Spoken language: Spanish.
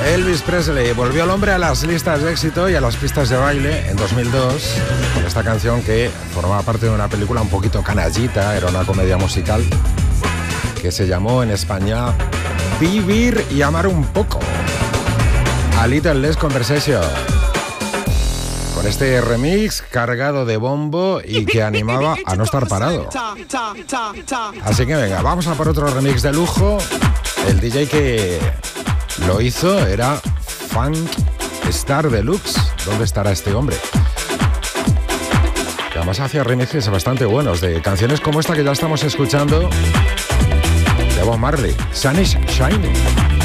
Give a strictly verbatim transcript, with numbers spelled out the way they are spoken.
Elvis Presley volvió el hombre a las listas de éxito y a las pistas de baile en dos mil dos con esta canción que formaba parte de una película un poquito canallita, era una comedia musical que se llamó en España Vivir y amar un poco. A Little Less Conversation. Con este remix cargado de bombo y que animaba a no estar parado. Así que venga, vamos a por otro remix de lujo. El D J que lo hizo era Funk Star Deluxe. ¿Dónde estará este hombre? Que además hacía remixes bastante buenos de canciones como esta que ya estamos escuchando de Bob Marley, Sun is Shining.